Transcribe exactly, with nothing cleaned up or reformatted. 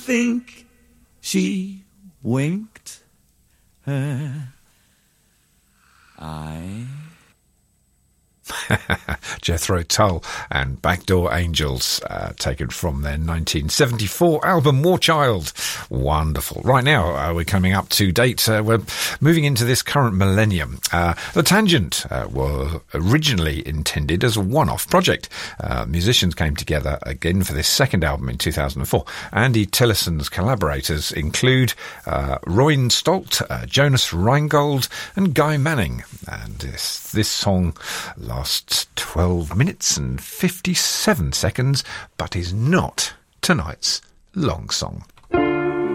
think she winked her eye. Jethro Tull and Backdoor Angels, uh, taken from their nineteen seventy-four album War Child. Wonderful. Right now, uh, we're coming up to date. Uh, we're moving into this current millennium. Uh, the Tangent uh, were originally intended as a one-off project. Uh, musicians came together again for this second album in two thousand four. Andy Tillison's collaborators include uh, Royne Stolt, uh, Jonas Reingold and Guy Manning. And this, this song lasts twelve minutes and fifty-seven seconds, but is not tonight's long song.